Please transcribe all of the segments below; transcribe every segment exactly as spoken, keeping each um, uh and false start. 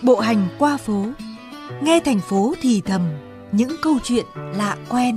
Bộ hành qua phố, nghe thành phố thì thầm những câu chuyện lạ quen.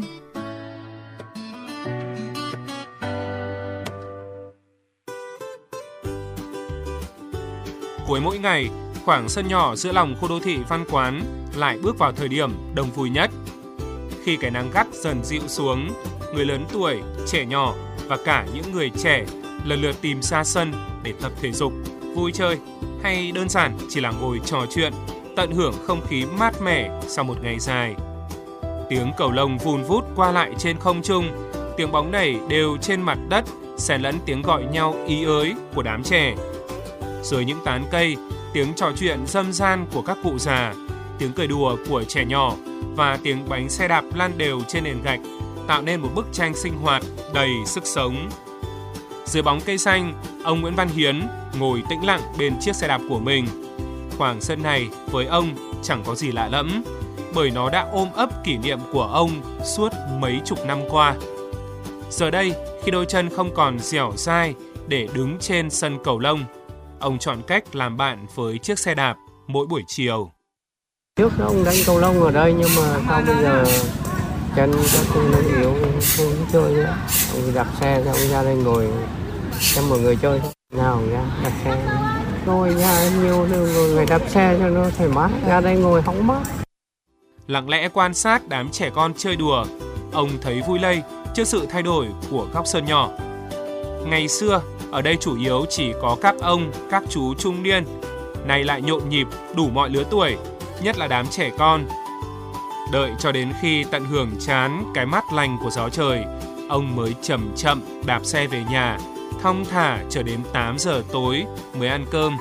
Cuối mỗi ngày, khoảng sân nhỏ giữa lòng khu đô thị Văn Quán lại bước vào thời điểm đông vui nhất. Khi cái nắng gắt dần dịu xuống, người lớn tuổi, trẻ nhỏ và cả những người trẻ lần lượt tìm ra sân để tập thể dục, vui chơi hay đơn giản chỉ là ngồi trò chuyện, tận hưởng không khí mát mẻ sau một ngày dài. Tiếng cầu lông vun vút qua lại trên không trung, tiếng bóng đẩy đều trên mặt đất, xen lẫn tiếng gọi nhau ý ới của đám trẻ. Dưới những tán cây, tiếng trò chuyện râm ran của các cụ già, tiếng cười đùa của trẻ nhỏ và tiếng bánh xe đạp lăn đều trên nền gạch tạo nên một bức tranh sinh hoạt đầy sức sống. Dưới bóng cây xanh, ông Nguyễn Văn Hiến ngồi tĩnh lặng bên chiếc xe đạp của mình. Khoảng sân này với ông chẳng có gì lạ lẫm, bởi nó đã ôm ấp kỷ niệm của ông suốt mấy chục năm qua. Giờ đây, khi đôi chân không còn dẻo dai để đứng trên sân cầu lông, ông chọn cách làm bạn với chiếc xe đạp mỗi buổi chiều. Trước đó ông đánh cầu lông ở đây, nhưng mà sau bây giờ chân các cô nó yếu, không chơi nữa. Ông đạp xe cho ông ra đây ngồi xem mọi người chơi thôi. Nào ra đạp xe, ngồi ra nhiều người đạp xe cho nó thoải mái, ra đây ngồi hóng mát. Lặng lẽ quan sát đám trẻ con chơi đùa, ông thấy vui lây trước sự thay đổi của góc sân nhỏ. Ngày xưa, ở đây chủ yếu chỉ có các ông, các chú trung niên, nay lại nhộn nhịp đủ mọi lứa tuổi, nhất là đám trẻ con. Đợi cho đến khi tận hưởng chán cái mát lành của gió trời, ông mới chậm chậm đạp xe về nhà, thong thả chờ đến tám giờ tối mới ăn cơm.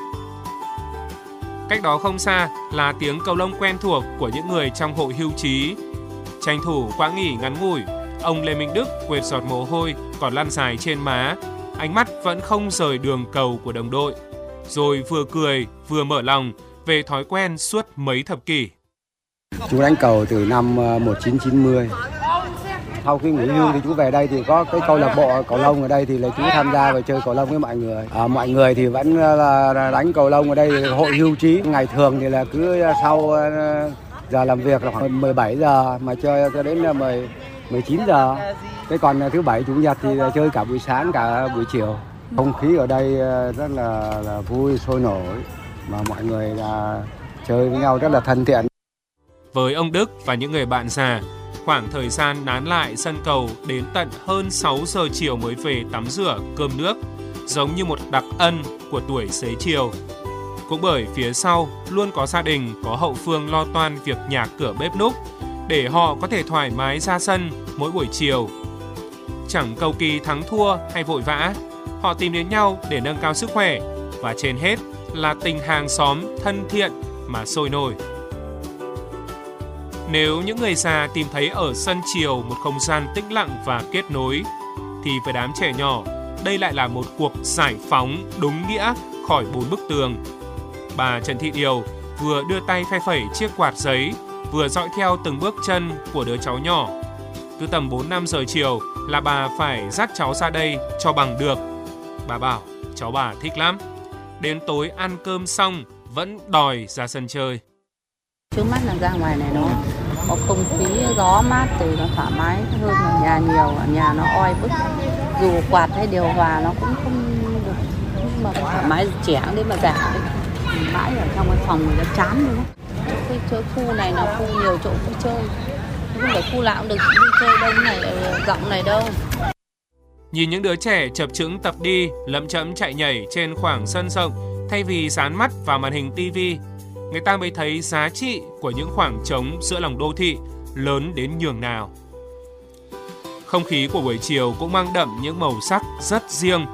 Cách đó không xa là tiếng cầu lông quen thuộc của những người trong hội hưu trí. Tranh thủ quãng nghỉ ngắn ngủi, ông Lê Minh Đức quệt giọt mồ hôi còn lăn dài trên má, ánh mắt vẫn không rời đường cầu của đồng đội, rồi vừa cười vừa mở lòng về thói quen suốt mấy thập kỷ. Chú đánh cầu từ năm một nghìn chín trăm chín mươi. Sau khi nghỉ hưu thì chú về đây thì có cái câu lạc bộ cầu lông ở đây thì là chú tham gia và chơi cầu lông với mọi người. À, mọi người thì vẫn là đánh cầu lông ở đây hội hưu trí. Ngày thường thì là cứ sau giờ làm việc là khoảng mười bảy giờ mà chơi cho đến mười, mười chín giờ. Thế còn thứ bảy chủ nhật thì chơi cả buổi sáng cả buổi chiều. Không khí ở đây rất là, là vui sôi nổi, mà mọi người là chơi với nhau rất là thân thiện. Với ông Đức và những người bạn già, khoảng thời gian nán lại sân cầu đến tận hơn sáu giờ chiều mới về tắm rửa cơm nước, giống như một đặc ân của tuổi xế chiều. Cũng bởi phía sau luôn có gia đình, có hậu phương lo toan việc nhà cửa bếp núc, để họ có thể thoải mái ra sân mỗi buổi chiều. Chẳng cầu kỳ thắng thua hay vội vã, họ tìm đến nhau để nâng cao sức khỏe, và trên hết là tình hàng xóm thân thiện mà sôi nổi. Nếu những người già tìm thấy ở sân chiều một không gian tĩnh lặng và kết nối, thì với đám trẻ nhỏ, đây lại là một cuộc giải phóng đúng nghĩa khỏi bốn bức tường. Bà Trần Thị Điều vừa đưa tay phe phẩy chiếc quạt giấy, vừa dõi theo từng bước chân của đứa cháu nhỏ. Cứ tầm bốn năm giờ chiều là bà phải dắt cháu ra đây cho bằng được. Bà bảo cháu bà thích lắm. Đến tối ăn cơm xong vẫn đòi ra sân chơi. Trước mắt là ra ngoài này nó có không khí gió mát thì nó thoải mái hơn ở nhà nhiều. Ở nhà nó oi bức, dù quạt hay điều hòa nó cũng không được, nhưng mà thoải mái trẻ đến mà già mãi ở trong cái phòng người ta chán luôn. Cái chỗ khu này là khu nhiều chỗ vui chơi, không phải khu nào cũng được vui chơi đông này rộng này đâu. Nhìn những đứa trẻ chập chững tập đi, lấm chẫm chạy nhảy trên khoảng sân rộng thay vì dán mắt vào màn hình tivi, người ta mới thấy giá trị của những khoảng trống giữa lòng đô thị lớn đến nhường nào. Không khí của buổi chiều cũng mang đậm những màu sắc rất riêng